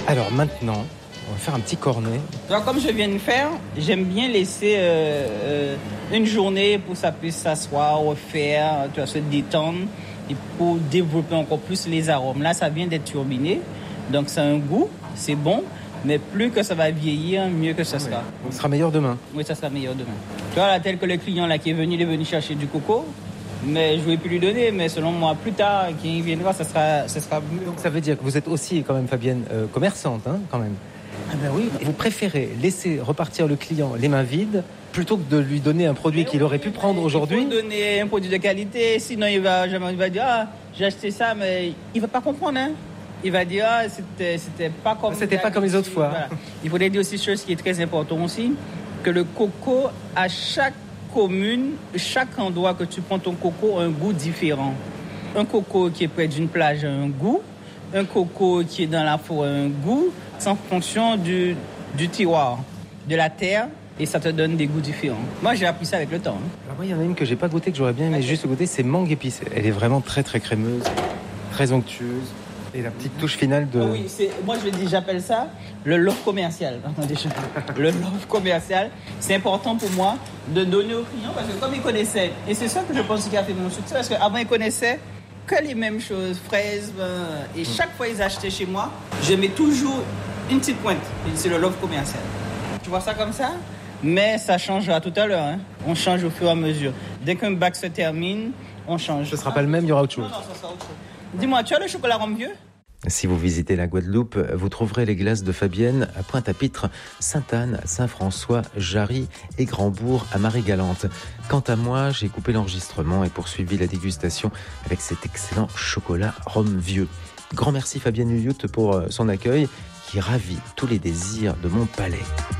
Alors maintenant, on va faire un petit cornet. Alors, comme je viens de faire, j'aime bien laisser une journée pour que ça puisse s'asseoir, refaire, tu vois, se détendre et pour développer encore plus les arômes. Là, ça vient d'être turbiné, donc c'est un goût, c'est bon, mais plus que ça va vieillir, mieux que ça sera. Donc, ce sera meilleur demain. Oui, ça sera meilleur demain. Tu vois, là, tel que le client là, qui est venu, il est venu chercher du coco, mais je ne vais plus lui donner, mais selon moi, plus tard, quand il viendra, ça sera mieux. Donc ça veut dire que vous êtes aussi quand même, Fabienne, commerçante, hein, quand même. Ah ben oui. Vous préférez laisser repartir le client les mains vides plutôt que de lui donner un produit qu'il aurait pu prendre aujourd'hui? Il faut donner un produit de qualité, sinon il va dire ah, j'ai acheté ça, mais il va pas comprendre. Hein. Il va dire ah, c'était pas comme les autres fois. Voilà. Il faudrait dire aussi une chose qui est très importante aussi, que le coco, à chaque commune, chaque endroit que tu prends ton coco a un goût différent. Un coco qui est près d'une plage a un goût, un coco qui est dans la forêt a un goût, c'est en fonction du terroir, de la terre, et ça te donne des goûts différents. Moi, j'ai appris ça avec le temps. Hein. Alors moi, il y en a une que j'ai pas goûtée, que j'aurais bien aimé juste goûter, c'est mangue épice. Elle est vraiment très très crémeuse, très onctueuse. Et la petite touche finale de... Oui, moi j'appelle ça le love commercial. Le love commercial, c'est important pour moi de donner aux clients parce que comme ils connaissaient, et c'est ça que je pense qui a fait mon succès, parce qu'avant ils connaissaient que les mêmes choses, fraises, et chaque fois ils achetaient chez moi, je mets toujours une petite pointe. C'est le love commercial. Tu vois ça comme ça? Mais ça changera tout à l'heure. Hein. On change au fur et à mesure. Dès qu'un bac se termine, on change. Ce ne sera pas le même, il y aura autre chose. Non, ça sera autre chose. Dis-moi, tu as le chocolat rhum vieux? Si vous visitez la Guadeloupe, vous trouverez les glaces de Fabienne à Pointe-à-Pitre, Sainte-Anne, Saint-François, Jarry et Grandbourg à Marie-Galante. Quant à moi, j'ai coupé l'enregistrement et poursuivi la dégustation avec cet excellent chocolat rhum vieux. Grand merci Fabienne Huliout pour son accueil qui ravit tous les désirs de mon palais.